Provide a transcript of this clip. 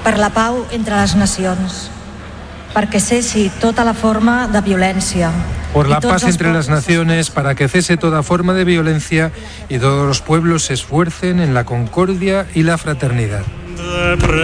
per la pau entre les nacions, perquè cessi tota la forma de violència. Por la paz entre las naciones, para que cese toda forma de violencia y todos los pueblos se esfuercen en la concordia y la fraternidad.